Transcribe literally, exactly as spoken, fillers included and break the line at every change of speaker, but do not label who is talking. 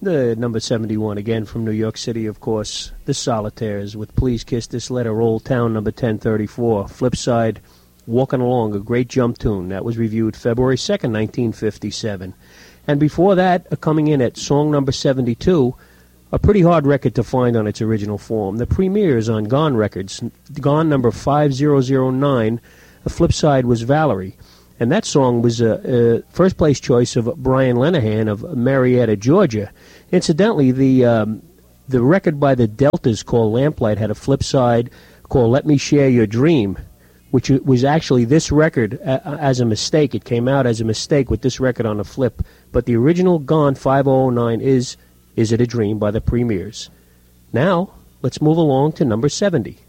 The number seventy-one, again from New York City, of course, The Solitaires with Please Kiss This Letter, Old Town, number ten thirty-four. Flip side, Walking Along, a great jump tune. That was reviewed February second, nineteen fifty-seven. And before that, uh, coming in at song number seventy-two, a pretty hard record to find on its original form. The Premiers on Gone Records, Gone number five thousand nine. The flip side was Valerie. And that song was a, a first-place choice of Brian Lenihan of Marietta, Georgia. Incidentally, the um, the record by the Deltas called Lamplight had a flip side called Let Me Share Your Dream, which was actually this record uh, as a mistake. It came out as a mistake with this record on the flip. But the original Gone five thousand nine is Is It a Dream by the Premiers. Now, let's move along to number seventy.